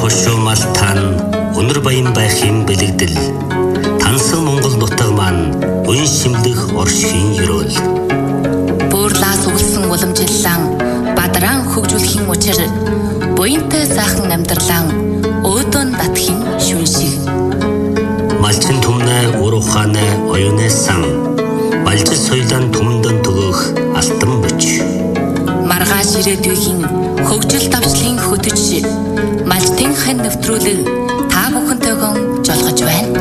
Хошуумалтан өнөр баян байхын бэлэгдэл тансан Монгол нутаг маань уян шимлэх оршихын ёроол. Буурлаас өгсөн уламжлалан бадран хөгжүүлэхийн учир буянтай сайхан амьдралан өөдөн татхийн шүншиг. Малчин түмнэ уруханэ оюунэ сан балжир соёлын түмэндэн төгөөх алтан бүч. Маргааш ирээдүйн хөгжил давчлын хөтөч малчтын хэн нэвтрүүлэг та бүхэнтэйгөө жолгож байна.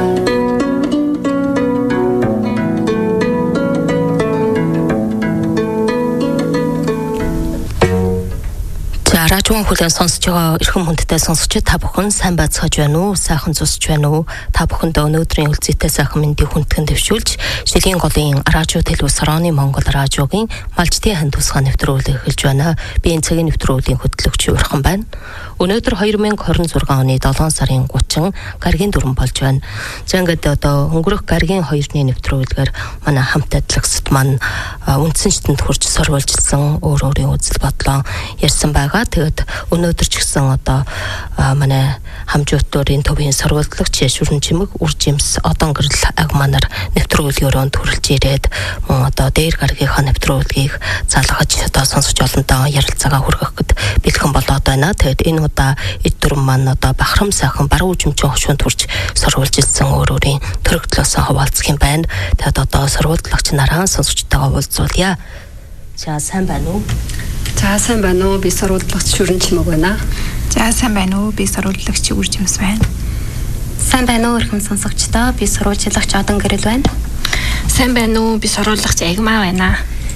Радион хүлээн сонсож байгаа эрхэм хүндтэй сонсогчид та бүхэн сайн байцгааж байна уу? Сайхан зусж байна уу? Та бүхэндээ өнөөдрийн үлзийтэй сайхан мэндийг хүндгэн дэвшүүлж, Шилийн голын радио телевиз Сороны Монгол радиогийн малчтын хэн тусгай нэвтрүүлэг эхэлж байна. Би энэ цагийн нэвтрүүлгийн хөтлөгч Урхан байна. Өнөөдөр 2026 оны 7 сарын 30 гаргийн дүрэн болж байна. За ингээд одоо өнгөрөх гаргийн 2-ны нэвтрүүлгээр манай хамт ажиллагчид маань үндсэнчтэнд хурж сорволжилсан өөр өөрийн үзэл бодлоо ярьсан байгаа. Тэгээд өнөөдөр ч гэсэн одоо манай хамжууттуудын төвийн сорволтлагч Шүрэн Чимэг, Үр Жимс, Одон гэрэл аг манар нэвтрүүлгөөрөнд хүрэлж ирээд мөн одоо дээр гаргийнхаа нэвтрүүлгийг залгаж одоо сонсож олонтоо ярилцаагаа хүргэх гэд бэлхэн болоод байна. Тэгээд энэ удаа эд дүрэн маань одоо бахрам сайхан баруун үжимчин хошуунд хүрч сорволжилсан өөр өөрийн төрөгдлөөс хаваалцах юм байна. Тэгээд одоо сорволтлагч нараа сонсогчтойгоо уулзуулъя. За сайн байна уу? За сайн байна уу? Би сорволтлагч Шүрэн Чимэг байна. За сайн байна уу? Би сорволтлагч Үр Жимс байна. Сайн байна уу? Эрхэм сонсогчдоо би сорволтлагч Одон гэрэл байна. Сайн байна уу? Би сорволтлагч Агмаа байна.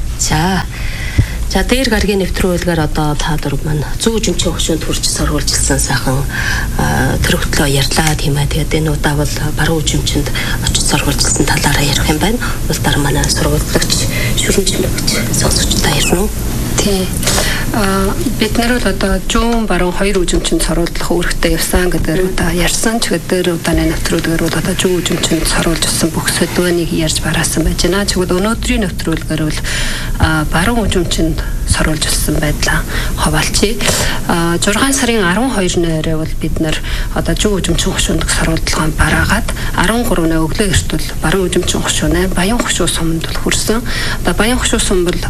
За дээр гаргийн нэвтрүүлгээр одоо та дөрөв маань зүү жимчийн хошуунд хүрч сорволжилсан сайхан төрөгтлөө ярьлаа тийм ээ. Тэгээд энэ удаа бол баруун жимчинд очиж сорволжилсан талаараа ярих юм байна. Улдаар манай сорволтлагч Шүрэн Чимэг сонсогчдоо ярина уу? Тий. Бид нар бол одоо жуун баруун 2 үжимчинд сорволдлох үүрэгтэй явсан гэдэг одоо ярьсан ч гэдэг удааны нэвтрүүлгээр бол одоо жуун үжимчинд сорволжилсан бүх сэдвэнийг ярьж бараасан байж байна. Тэгвэл өнөөдрийн нэвтрүүлгээр бол баруун үжимчинд сорволжилсан байдлаа хаваалчи. 6 сарын 12-ны бол бид нар одоо жуун үжимчин хошуунд сорволдлогоо бараагаад 13-ны өглөө эртвэл баруун үжимчин хошуунаа Баян хошуу суманд бол хүрсэн. Одоо Баян хошуу сум бол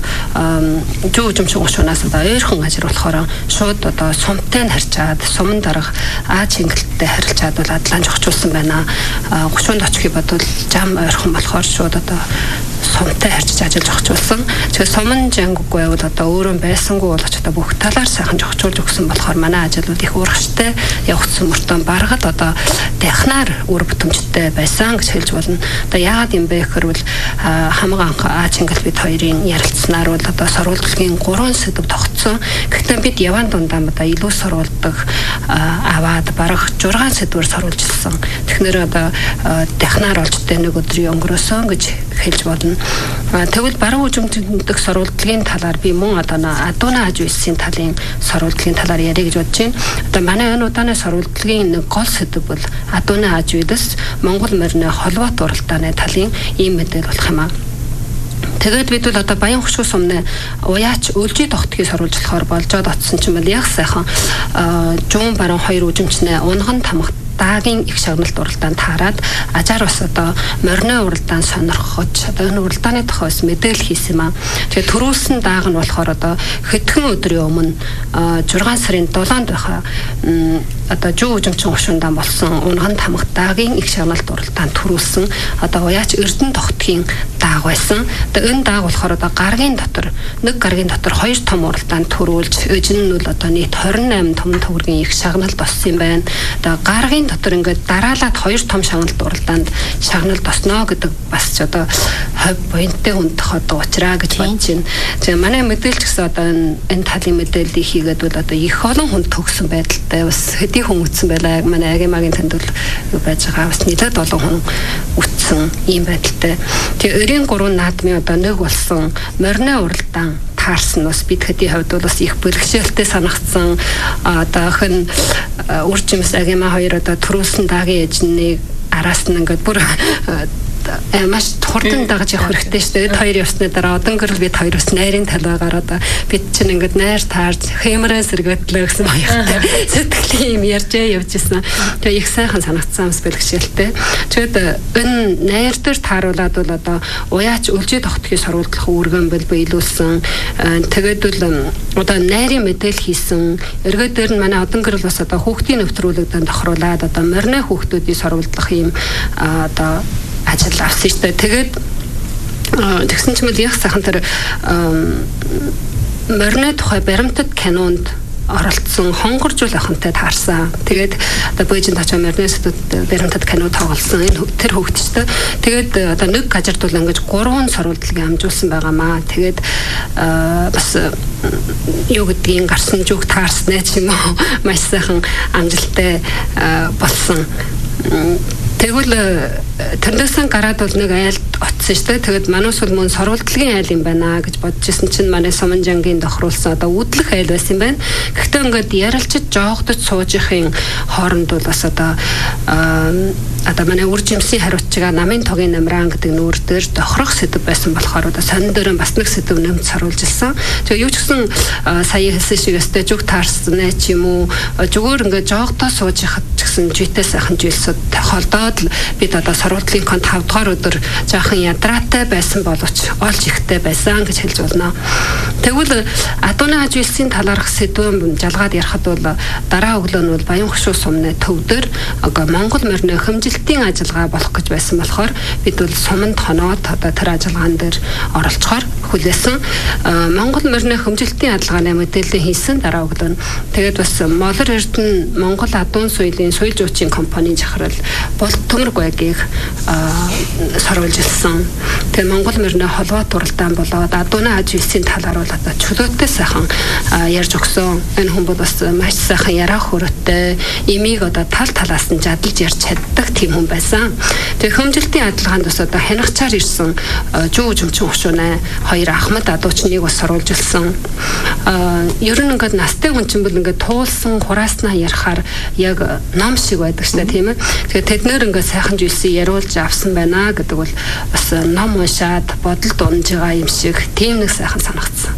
жуун үжимчин хошуунаас одоо ойрхон газар болохоор шууд одоо сумтай харьцаад сумын дарга Аз хингэлттэй харилцаад бол адлан жогчулсан байна. Хошуунд очихыг бодвол зам ойрхон болохоор шууд одоо сумтай харьцаж ажиллаж зогчулсан. Тэгэхээр сумын жанггүй бол одоо өөрөө байсангүй болгоч одоо бүх талаар сайхан жогчулж өгсөн болохоор манай ажил бол их урагштай явагдсан мөртөө баргад одоо дахнаар үр бүтэмжтэй байсан гэж хэлж болно. Одоо яагаад юм бэ гэхээр бол хамаг анх Аз хингэл бид хоёрын ярилцсанаар бол одоо сорволтлагын 3 сэдв тогтсон. Гэхдээ бид яван дундаа одоо илүү сорволдог аваад бараг 6 сэдвээр сорволжилсан. Тэгэхээр одоо дахнаар олж нэг өдрийн өнгөрөөсөн гэж хэлж болно. Тэгвэл баруун үжимчинд сорволтлагын талаар би мөн одоо адууна аж үйлсийн талын сорволтлагын талаар ярих гэж бодож байна. Одоо манай энэ удааны сорволтлагын нэг гол сэдэв бол адууна аж үйлс Монгол морины холбоот уралдааны талын ийм мэдээлэл болох юм аа. Тэгээд бид бол одоо Баян хошуу сумны уяач өлжий тогтгийг сорволжлохоор болжоод очсон ч юм бол яг сайхан жуун баруун 2 үжимчнээ унган тамхи даагийн их шагналт уралдаанд таарад ажаар бас одоо морины уралдаанд сонирхож одоо энэ уралдааны тухайс мэдээлэл хийсэн юм аа. Тэгээд төрүүлсэн дааг нь болохоор одоо хэдхэн өдрийн өмнө 6 сарын 7-нд байхаа одоо жуу үжимчин хошуундаа болсон унган тамхи даагийн их шагналт уралдаанд төрүүлсэн одоо уяач Эрдэнэ тогтгийн дааг байсан. Тэгээд энэ дааг болохоор одоо гаргийн дотор 2 том уралдаанд төрүүлж эжин нь бол одоо нийт 28 том төгрөгийн их шагналт болсон юм байна. Одоо гаргийн дотор ингээд дараалаад 2 том шагналт уралдаанд шагналт осноо гэдэг бас ч одоо хов буянтай хүндэх одоо уучраа гэж бодож байна. Тэгээ манай мэдээлж гэсэн одоо энэ талын мэдээллийг хийгээд бол одоо их олон хүнд төгсөн байдалтай бас хэдий хүн үтсэн байлаа. Манай Агимагийн танд бол юу байж байгаа бас нэлээд олон хүн үтсэн ийм байдалтай. Тэгээ 93 наадмын одоо нэг болсон морины уралдаан таарсан бас бид хэдийн хувьд бол бас их бэлгшээлтэй санагдсан. Одоо хэн Үр Жимс Агима хоёр одоо төрүүлсэн даагийн эжнийг араас нь ингээд бүр маш хурдан дагаж явах хэрэгтэй шүү дээ. Хоёр явсны дараа одон гэрэл бид хоёр бас найрын талбайгаар одоо бид чинь ингээд найр таарж хэмрээс сэргэтлээ гэсэн баяртай сэтгэлийн юм ярьжээ явж исэн. Тэгээ их сайхан санагдсан юмс бэлгшээлтэй. Тэгээд энэ найр дээр тааруулаад бол одоо уяач үлжид тогтхыг сурвалжлах үүргэн биелүүлсэн. Тэгээд бол одоо найрын мэдээл хийсэн. Эргээд дээр нь манай одон гэрэл бас одоо хүүхдийн нөхтрүүлэгдэнд тохируулаад одоо морины хүүхдүүдийг сурвалжлах юм одоо ажил авсан шүү дээ. Тэгээд тэгсэн чимэл яг сайхан тэр морины тухай баримтат кинонд оролцсон хонгоржуул ахантай таарсан. Тэгээд одоо Бээжинд очиж морины баримтат кино тоглосон. Энэ тэр хүүхдтэй. Тэгээд одоо нэг газарт бол ингэж 3 сурвалжлагыг амжуулсан байгаамаа. Тэгээд бас юу гэдгийг гарсан зүг таарснаа ч юм уу маш сайхан амжилттай болсон. Тэгвэл тэрнээсээ гараад бол нэг айлд очсон шүү дээ. Тэгээд манайс бол мөн сурвалжлагын айл юм байна гэж бодож ирсэн чинь манай Суманжангийн тохируулсан одоо үдлэх айл байсан юм байна. Гэхдээ ингээд ярилцаж жоогдож суужихын хооронд бол бас одоо манай үр жимсийн хариуцчгаа намын тогийн намраан гэдэг нүүр дээр тохирох сэдв байсан болохоор одоо сонин дээр бас нэг сэдв нэмж саруулжсэн. Тэгээ юу ч гэсэн сая хэлсэн шиг өстэй зүг таарсан ч юм уу зүгээр ингээд жоогдоо суужихад ч гэсэн житэй сайхан зүйлсүүд холдоод бид одоо сурвалжлагын конт 5 дугаар өдөр жаахан ядраатай байсан боловч олж ихтэй байсан гэж хэлж болно. Тэгвэл адууны аж үйлсийн талаарх сэдвэн жалгаад ярихад бол дараа өглөө нь бол Баян хошуу сумны төвдөр Монгол морины хэмжилтийн ажиллагаа болох гэж байсан болохоор бид бол суманд хоноод одоо тэр ажиллагаан дээр оролцохоор хүлээсэн. Монгол морины хэмжилтийн ажиллагааны мэдээлэл хийсэн дараа өглөө нь тэгээд бас Молор Эрдэнэ Монгол адуун соёлын соёл жуучийн компанийн захирал бол төмөрг байгийг саруулжсэн. Тэгээ Монгол морины холбоо туралдаан болоод адууны аж үйлсийн талаар бол одоо чөлөөтэй сайхан ярьж өгсөн. Энэ хүн бол бас маш сайхан яраа хөрөттэй имийг одоо тал талаас нь жадалж ярьж чаддаг тийм хүн байсан. Тэгээ хэмжилтийн ажиллагаанд бас одоо хянагчаар ирсэн Жүү Жумчин хушуунаа хоёр Ахмад адуучныг бас саруулжсэн. Ер нь ингээд настай хүн чинь бол ингээд туулсан хурааснаа ярихаар яг ном шиг байдаг шнэ тийм ээ. Тэгээ тэд нэр ингээд сайхан зүйлсийг яриулж авсан байна гэдэг бол бас ном уншаад бодолд унж байгаа юм шиг тийм нэг сайхан санагдсан.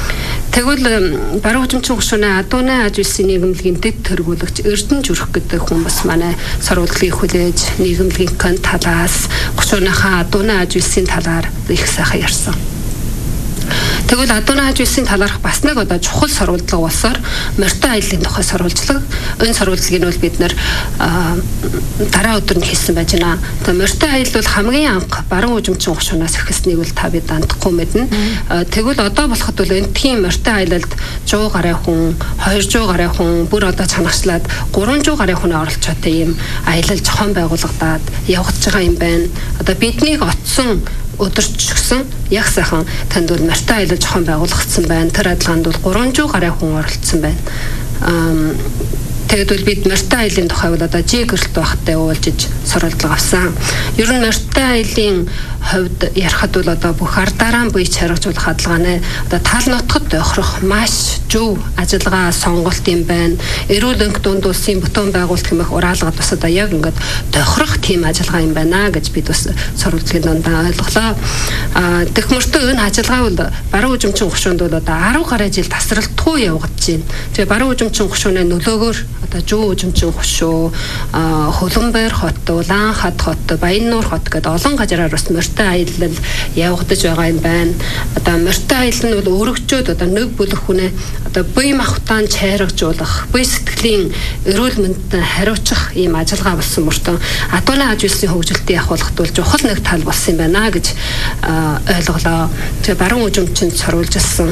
Тэгвэл баруун хэмжүүн гушууны адууны аж үйлсийн нийгэмлэгийн дэд тэргүүлэгч Эрдэнэ Зүрх гэдэг хүн бас манай сурвалжлагыг хүлээж нийгэмлэгийн талаас гушууныхаа адууны аж үйлсийн талаар их сайхан ярьсан. Тэгвэл адууны аж үйлсийн талаарх бас нэг одоо чухал сурвалжлага болсоор морьтой аяллаа тухай сурвалжлага. Энэ сурвалжлагыг нь бол бид нэр дараа өдөр нь хийсэн байж байна. Тэгээ морьтой аялал бол хамгийн анх баруун хэмжүүн гушуунаас эхэлснийг бол та бид андахгүй мэднэ. Тэгвэл одоо болоход бол энтхийн морьтой аялалд 100 гаруй хүн, 200 гаруй хүн, бүр одоо чанагчлаад 300 гаруй хүний оролцоотой ийм аялал зохион байгуулагдаад явагдаж байгаа юм байна. Одоо биднийг отсон өдөрч гисэн яг сайхан танд бол морьтой аялал зохион байгуулагдсан байна. Тэр адилгаанд бол 300 гаруй хүн оролцсон байна. Тэгээд бол бид морьтой аяллаа тухай бол одоо жигэрт байхтай уулзж сурвалжлага авсан. Ер нь морьтой аяллаа хувьд ярихад бол одоо бүх ардараа буй чаргажуулах хаалгааны одоо тал нутгад тохирох маш зөв ажиллагаа сонголт юм байна. Эрүүл өнгө дунд улсын бүтээн байгуулалт хэмээх ураалгад бас одоо яг ингээд тохирох тийм ажиллагаа юм байна гэж бид бас сурвалжлагын дундаа ойлголоо. Дэх мөртөө энэ ажиллагаа бол баруун хэмжүүн гушуунд бол одоо 10 гаруй жил тасралтгүй явагдаж байна. Тэгээ баруун хэмжүүн гушууны нөлөөгөөр одоо Жүү хэмжүүн гушуу, Хөлбөмбөр хот, Улаанхад хот, Баяннуур хот гэдэг олон газараар бас морьтой аялал явагдаж байгаа юм байна. Одоо морьтой аялал нь бол өргөжөөд одоо нэг бүлэг хүнээ одоо бие махбодын чайрагжуулах, бие сэтгэлийн эрүүл мэндэд хариуцах ийм ажиллагаа болсон мөртөө адууны аж үйлсийн хөгжилтийг ахуулахад бол чухал нэг тал болсон юм байна гэж ойлголоо. Тэгээ баруун хэмжүүнд сурвалжилсан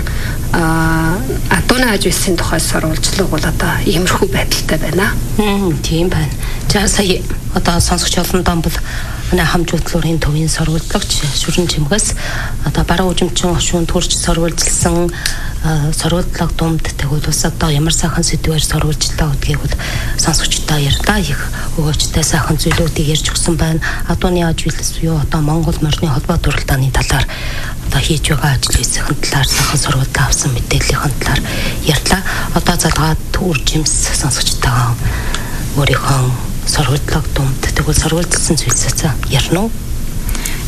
адууны аж үйлсийн тухай сурвалжлага бол одоо иймэрхүү байдалтай байна. Тийм байна. За сая одоо сонсогч олондоо бол манай хамжуудлын төвийн сурвалжлагч Шүрэн Чимгээс одоо баруун хэмжүүн гушуунд төрж сурвалжилсан сурвалжлага дунд тэгвэл бас одоо ямар сайхан сэдвээр сурвалжлаа гэдгийг бол сонсогчдоо ярьдаа их өгөөжтэй сайхан зүйлүүдийг ярьж өгсөн байна. Адууны аж үйлс буюу одоо Монгол морины холбоо туралдааны талаар одоо хийж байгаа ажил хийсэн талаар сайхан сурвалжлага авсан мэдээллийн талаар ярьлаа. Одоо залгаад Түр Жимс сонсогчдоо өөрийнхөө сурвалжлага дунд тэгвэл сурвалжилсан зүйлсээ ярина уу?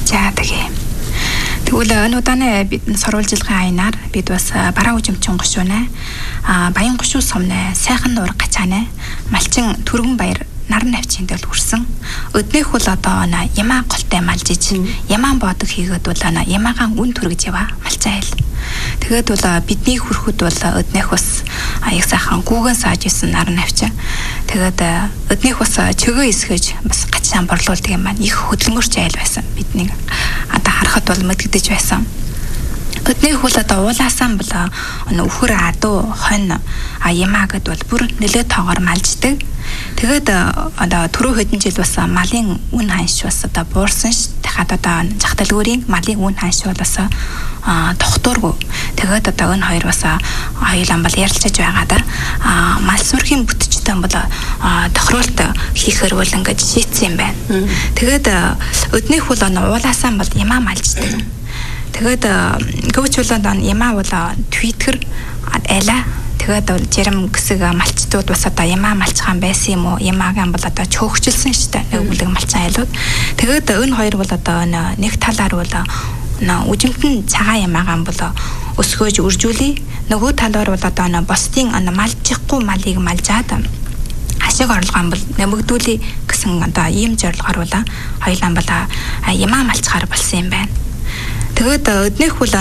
За тэгээ. Тэгвэл энэ удааны бид сурвалжилгын аянаар бид бас бараа үжимчин гушуунаа баян гушуу сумнаа сайхан нуур гачаанаа малчин түргэн баяр наран навчинд л хүрсэн. Өднөх бол одоо ямаа голтой малжиж ямаан бодог хийгээд бол ямаагаан үн түргэж яваа малцайл. Тэгээд бол бидний хүрхэд бол өднөх бас аяг сайхан гүүгэн сааж исэн наран навчаа. Тэгээд өднөх бас чөгөө исгэж бас гачаан борлуулдаг юм маань их хөдөлмөрч айл байсан. Бидний одоо харахад бол мэдгдэж байсан. Өднөх бол одоо уулаасан бол өхөр адуу хонь ямаа гэд бол бүр нэлээд тоогоор малждаг. Тэгээд одоо түрүү хэдэн жил бас малын үн ханш бас одоо буурсан ш. Дахиад одоо зах дэлгүүрийн малын үн ханш бас тогтуургүй. Тэгээд одоо энэ хоёр бас хоёулаа бол ярилцаж байгаа да. Мал сүрхийн бүтцтэй бол тохируулалт хийхээр бол ингэж шийдсэн юм байна. Тэгээд өднөх бол уулаасан бол ямаа малждаг. Тэгээд гөвч болоод ямаа бол твитгэр айла. Тэгээд жирам гэсэг малчтууд бас одоо ямаа малчхан байсан юм уу? Ямаагаан бол одоо чөөгчлсөн шүү дээ. Нэг бүлэг малчин айлууд. Тэгээд энэ хоёр бол одоо нэг талаар бол үжимтэн цагаан ямаагаан бол өсгөөж үржүүлээ. Нөгөө талаар бол одоо босдын малжихгүй малыг малжаад ашиг орлогоон бол нэмэгдүүлээ гэсэн одоо ийм зорилгоор бол хоёулаа бол ямаа малчхаар болсон юм байна. Тэгээд өднөх бол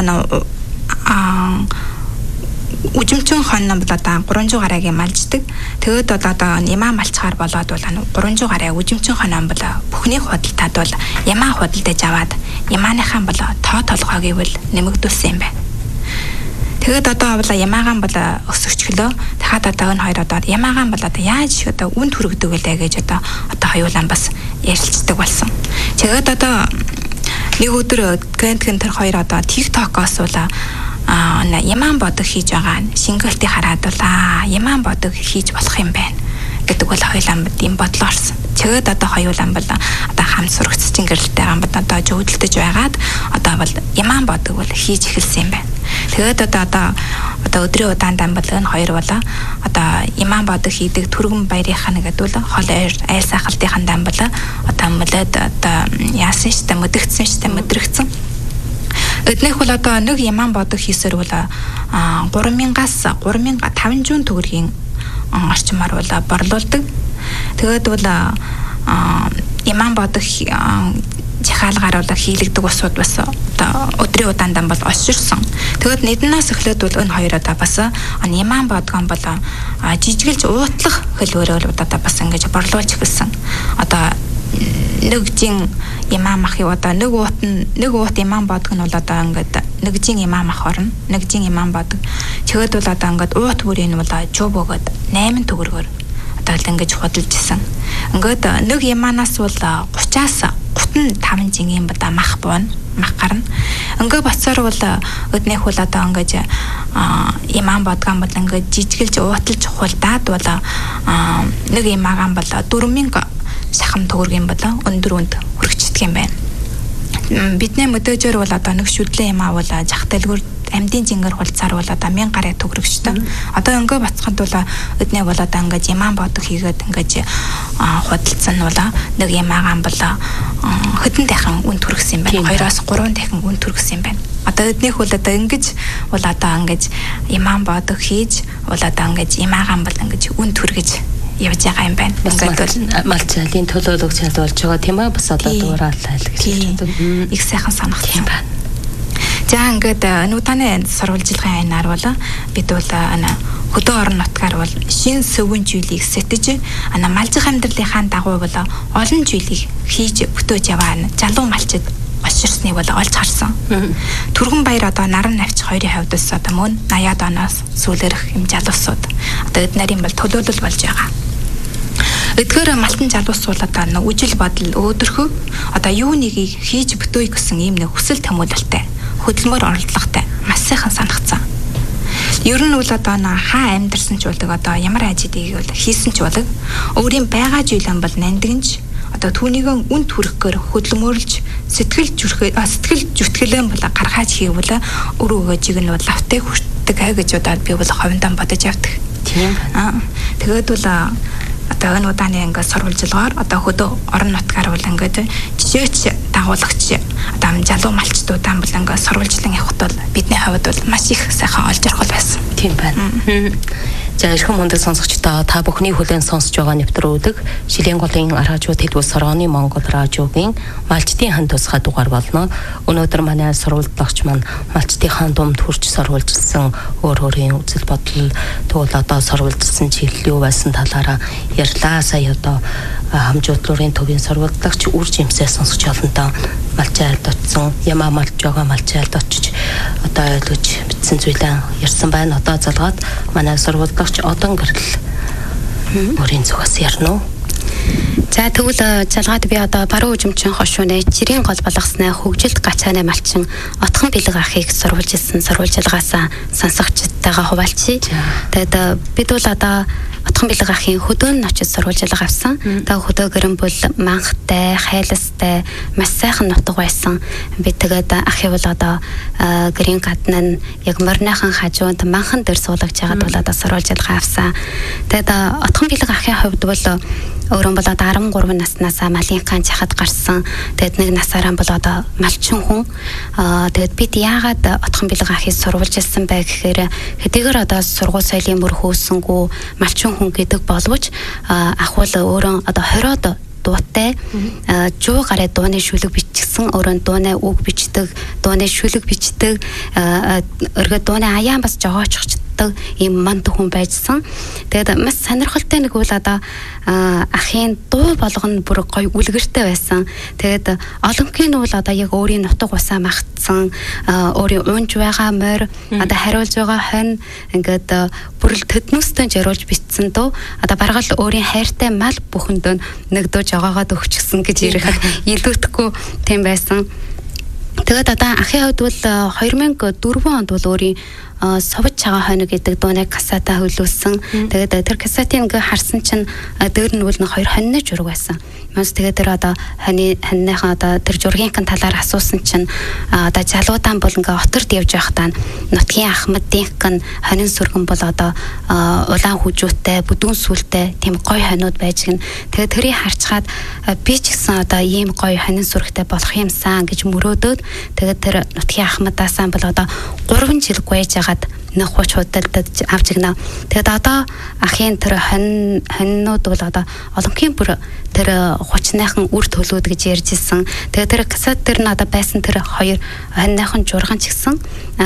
үжимчин хон бол одоо 300 гарагийн малждаг. Тэгээд одоо ямаа малчхаар болоод бол 300 гараа үжимчин хон бол бүхний худалдаад бол ямаа худалдаж аваад ямааныхаа бол тоо толгой гэвэл нэмэгдүүлсэн юм байна. Тэгээд одоо бол ямаагаан бол өсөгчлөө. Дахиад одоо энэ хоёр одоо ямаагаан бол одоо яаж одоо үн төрөгдөг вэ гэж одоо хоёулаа бас ярилцдаг болсон. Тэгээд одоо нэг өдөр гэнтгэн тэр хоёр одоо TikTok-оос бол ямаан бодог хийж байгаа шингэлтийг хараад бол ямаан бодог хийж болох юм байна гэдэг бол хоёулаа юм бодлоо орсон. Тэгээд одоо хоёулаа бол одоо хамт сурагчдын гэрэлтэй гам одоо зөвлөлдөж байгаад одоо бол ямаан бодог бол хийж эхэлсэн юм байна. Тэгээд одоо өдрийн удаандан бол энэ хоёр бол одоо ямаан бодог хийдэг түргэн баярынхаа нэгэд бол хол айл сайхалтынхаа дан бол одоо мөлөд одоо яасан штэ mëдэгдсэн штэ мэдрэгдсэн. Өднөх бол одоо нэг ямаан бодог хийсээр бол 3,000-аас 3,500 төгрөгийн орчмоор бол борлуулдаг. Тэгээд бол ямаан бодог жихаалгаар бол хийлэгдэг усуд бас одоо өдрийн удаандан бол олширсан. Тэгээд нэднээс эхлээд бол энэ хоёр одоо бас ямаан бодгон бол жижигэлж уутлах хөлөөрөө одоо бас ингэж борлуулж эхэлсэн. Одоо нэг жин ямаа мах юу одоо нэг уут ямаан бодог нь бол одоо ингээд нэг жин ямаа мах орно. Нэг жин ямаан бодог. Чигэд бол одоо ингээд уут бүрийн бол жууб өгöd 8 төгрөгөөр одоо л ингэж худалж исэн. Ингээд нэг ямаанаас бол 30-аас 35 жингийн бада мах буун мах гарна. Ингээ бацаар бол өднөх бол одоо ингэж ямаан бодгон бол ингээд жижигэлж ууталж хулдаад бол нэг ямаагаан бол 4,000 сахам төгрөгийн бол өндөр үнд хүрэгчдэг юм байна. Бидний мэдээжээр бол одоо нэг шүдлэн ямаа бол зах дэлгүүр амьдын жингээр хулцаар бол одоо 1000 гаруй төгрөгчтэй. Одоо ингээ бацхад бол өднөө бол одоо ингээ ямаан бодог хийгээд ингээ худалдсан бол нэг ямаагаан бол хөдөн дахин үн түргсэн юм байна. 2-оос 3 дахин үн түргсэн юм байна. Одоо өднөх бол одоо ингэж бол одоо ингээ ямаан бодог хийж бол одоо ингээ ямаагаан бол ингээ үн түргэж явж байгаа юм байна. Ингээд бол малцаалын төлөөлөг цалуулж байгаа тийм ээ бас одоо дуурайлаа гэж их сайхан санагдсан юм байна. За ингээд нутаны сурвалжилгын аянаар бол бид бол хөдөө орон нутгаар бол шин сөвөн зүйлийг сэтэж малжих амьдралынхаа дагуу бол олон зүйлийг хийж бүтөөж яваа залуу малчид олширсныг бол олж харсан. Түргэн баяр одоо наран навч хоёрын хувьд бас одоо мөн 80-аад оноос сүүлэрх юм залуусууд одоо эднэрийн бол төлөөлөл болж байгаа. Эдгээр малтан залуус бол одоо үжил бодол өөдрөхөө одоо юу нэгийг хийж бүтөөе гэсэн ийм нэг хүсэл тэмүүлэлтэй хөдөлмөр оролдлоготой маш сайхан санагдсан. Ер нь бол одоо хаа амьдэрсэн ч болдог одоо ямар ажлыг бол хийсэн ч болог өөрийн байгаа зүйлэн бол нандинж одоо түүнийг үн төрөхөөр хөдөлмөрлж сэтгэл зүтгэлэн бол гаргаж хийвэл өрөөгөө жиг нь бол лавтай хүртдэг гэж удаад би бол ховдон бодож явдаг. Тийм. Тэгээд бол одоо энэ удааны ингээд сурвалжилгаар одоо хөдөө орон нутгаар бол ингээд жишээ өсөөч дагуулагч одоо залуу малчдуудаа бол ингээ сурвалжлан явахд бол бидний хувьд бол маш их сайхан олж ирэх байсан. Тийм байна. За эрхэм мундаг сонсогчдоо та бүхний хүлээн сонсож байгаа нэвтрүүлэг Шилийн голын радио төлөвлөс орооны Монгол радиогийн малчдын хан тусгай дугаар болно. Өнөөдөр манай сурвалжлагч маань малчдын думд хурж сурвалжилсан өөрийн үзэл бодол тэгвэл одоо сурвалжилсан чиглэл юу байсан талаараа ярьлаа. Сая одоо хамжуудлын төвийн сурвалжлагч үр жимсээ сонсогч олонтоо малчайлд очсон ямаа малж байгаа малчайлд очиж одоо ойлгож бичсэн зүйлээ ярьсан байна. Одоо залгаад манай сурвалжлагч одон гэрэл өөрийн зүгээс ярина уу? За тэгвэл залгаад би одоо баруун үжимчин хошууны жирийн гол болгосноо хөгжилд гачааны малчин отхон бэлэг ахыг сурвалжилсан сурвалжилгаасаа сонсогчтойгоо хуваалцъя. Тэгээд бид бол одоо отхон бэлэг ахын хөдөөн очиж сурвалжилга авсан. Тэгээд хөдөө гэрэн бол манхтай, хайластай, маш сайхан нутаг байсан. Би тэгээд ахыг бол одоо гэрийн гадна нь яг морныхан хажуунд манхан дээр суулгаж байгаад бол одоо сурвалжилга авсан. Тэгээд отхон бэлэг ахын хувьд бол өөрөө бол одоо 13 наснаас малынхаа чахад гарсан. Тэгээд нэг насаараа бол одоо малчин хүн. Тэгээд бид яагаад отхон бэлэг ахыг сурвалжилсан бай гэхээр хэдийгээр одоо сургууль соёлын мөр хөөсөнгүү малчин хүн гэдэг боловч ах бол өөрөө одоо 20-од дуутай жуу гараа дууны шүлэг бичсэн өөрөө дууны үг бичдэг, дууны шүлэг бичдэг, өргө дууны аяан бас жогоочч ийм манд хүн байжсан. Тэгээд маш сонирхолтой нэг үл одоо ахын дуу болгоно бүр гоё үлгэртэй байсан. Тэгээд олонхын үл одоо яг өөрийн нутаг усаа магтсан, өөрийн унж байгаа морь одоо хариулж байгаа хонь ингээд бүрл төднөстөн жаруулж бичсэн дөө одоо бараг л өөрийн хайртай мал бүхэндөө нэг дуу жогоогоод өгчихсэн гэж ярихад илүүтэхгүй тийм байсан. Тэгээд одоо ахын хувьд бол 2004 онд бол өөрийн совж байгаа хоног гэдэг дууныг касата хөлөөсөн. Тэгээд тэр касатын ингээ харсан чинь дээр нь бол 2 хоньны жураг байсан. Маш тэгээд тэр одоо хоньныхаа одоо тэр жургийн талаар асуусан чинь одоо залуудаан бол ингээ оторт явж байхдаа нутгийн ахмадын хонин сүргэн бол одоо улаан хүжүүтэй, бүдүүн сүлтэй тийм гоё хонууд байж гин. Тэгээд тэрийг харцгаад би ч гэсэн одоо ийм гоё хонин сүргтэй болох юмсан гэж мөрөөдөөд тэгээд тэр нутгийн ахмадаасаа бол одоо 3 жил гуйж агаад нэг хуч худалдаж авч игнэ. Тэгээд одоо ахын тэр хоньнууд бол одоо олонхын бүр тэр хучныхан үр төлөөд гэж ярьжсэн. Тэгээд тэр касет тэр нь одоо байсан тэр 2 хоньныхан журган ч гэсэн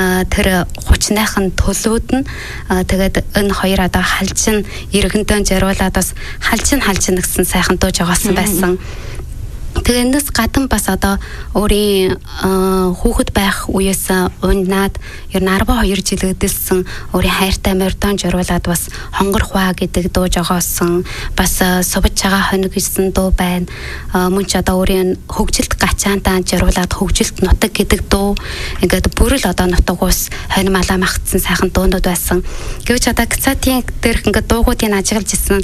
тэр хучныхан төлөөд нь тэгээд энэ 2 одоо халжин иргэндэн жаруулаад бас халжин гэсэн сайхан дуу жогоосон байсан. Тэгээд энэс гадан бас одоо өөрийн хүүхэд байх үеэс уннаад ер нь 12 жил өдөлсөн өөрийн хайртай мордон журуулаад бас хонгор хваа гэдэг дуу жогоосон бас сувж байгаа хоног гэсэн дуу байна. Мөн ч одоо өөрийн хөгжилт гачаантаа журуулаад хөгжилт нутаг гэдэг дуу ингээд бүрэл одоо нутаг ус хонь малаа магтсан сайхан дуунууд байсан. Гэвч одоо кцатын дээрх ингээд дуугуудыг ажиглаж исэн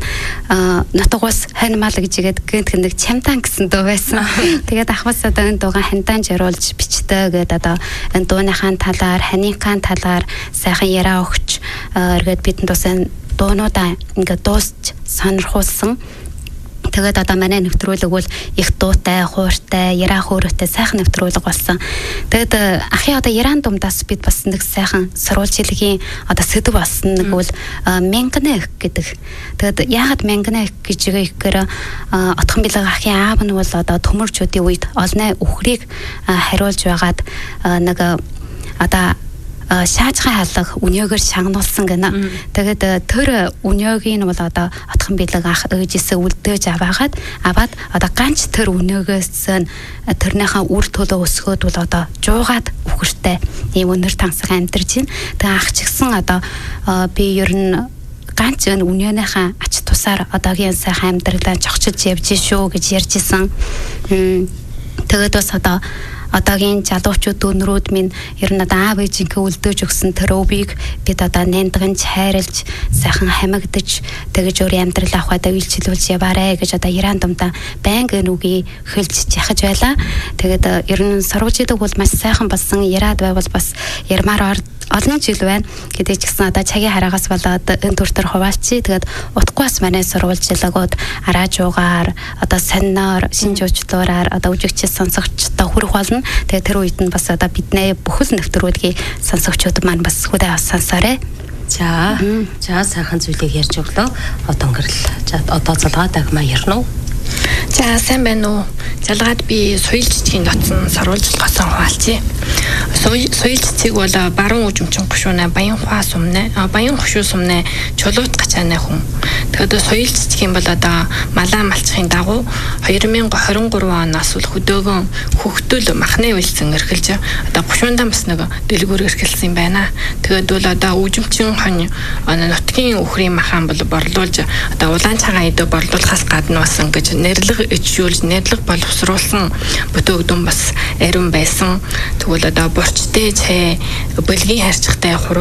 нутаг ус хонь мал гэж игээд гэнт нэг чамтан гэсэн дуу байсан. Тэгээд ахвас одоо энэ дуугаа хандаан жаруулж бичдэг гэдэг одоо энэ дууныхаа талаар, ханиnkаан талаар сайхан яриа өгч эргээд бидэнд бас энэ дуунуудаа ингээд дуусч сонирхуулсан. Тэгээд одоо манай нэвтрүүлэг бол их дуутай, хууртай, яриа хөөрөтэй сайхан нэвтрүүлэг болсон. Тэгээд ахын одоо яран думдаас бид бас нэг сайхан сурвалжилгийн одоо сэдв болсон нэг бол мянган гэдэг. Тэгээд яагаад мянган гэж ихээр отхон бэлэг ахын аав нь бол одоо төмөрчүүдийн үед олны үхрийг хариулж байгаад нэг одоо шаажхан халах өнөөгөр шагнуулсан гэнэ. Тэгээд тэр өнөөгийн бол одоо отхон бэлэг ах ээжээсээ үлдээж аваад одоо ганц тэр өнөөгөөс тэрнийхээ үр төлөө өсгөөд бол одоо жуугаад үхэртэй ийм өнөр тансаг амьдарч байна. Тэгээд ах ч гэсэн одоо би ер нь ганц өнөөнийхээ ач тусаар одоогийн сайхан амьдралаа зогчиж явж шүү гэж ярьжсэн. Тэгээд бас одоогийн залуучууд өнрүүд минь ер нь одоо аав ээжийнхээ үлдээж өгсөн тэр өвийг бид одоо нандгаж хайрлж сайхан хамагдж тэгэж өөрийн амьдрал авахад үйлчлүүлж яваарэ гэж одоо яран думдаа байнга нүгийг хөлж яхаж байлаа. Тэгээд ер нь сурвалждаг бол маш сайхан болсон. Яраад байвал бас ярмаар олон жил байна. Гэдэг ч гэсэн одоо цагийн хараагаас болоод энэ төр төр хуваалцъя. Тэгээд утгагүй бас манай сурвалжлагууд радиогаар одоо сониноор шинж уучлаараар одоо үжигчид сонсогчдод хүрэх болно. Тэгээд тэр үед нь бас одоо бидний бүхэл нэвтрүүлгийн сонсогчдод маань бас хүлээн авч сонсоорой. За сайхан зүйлийг ярьж өглөө. Одоо өнгөрл. За одоо залгаа дагмаа ярина уу? За сайн байна уу? Залгаад би соёл жижигний дотсон сурвалжлагаас хуваалцъя. Соёл жижиг бол баруун үжимчин гушууна баян хаа сумнэ баян гушуу сумнэ чулуут гачаана хүн. Тэгэхээр соёл жижигэн бол одоо малаа малчхийн дагуу 2023 оноос бол хөдөөгөн хөхтөл махны үйлсэн эрхэлж одоо гушуундаа бас нэг дэлгүүр эрхэлсэн байна. Тэгээд бол одоо үжимчин хонь нутгийн өхрийн махан бол борлуулж одоо улаан цагаан эдөө борлуулахаас гадна бас ингэж нэрлэг ичүүлж нэрлэг боловсруулсан бүтээгдэхүүн бас ариун байсан. Тэгвэл одоо бурчтэй цай бэлгийн харьцагтай